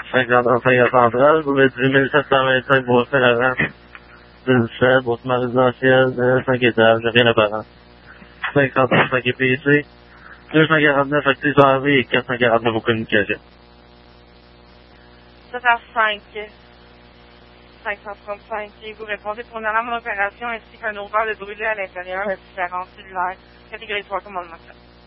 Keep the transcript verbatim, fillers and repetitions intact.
cinquante-cinq centrale, vous mettez mille sept cent vingt-cinq pour faire la vente d'une chaîne, pour ma résidentielle de cinq étages, rien d'apparent. cinquante-cinq E P C, deux cent quarante-neuf actifs en vie et quatre cent quarante-neuf aux communications. sept heures cinq. cinq cent trente-cinq. Et vous répondez pour une alarme d'opération ainsi qu'un odeur de brûlé à l'intérieur, indifférent cellulaire, catégorie trois commandement.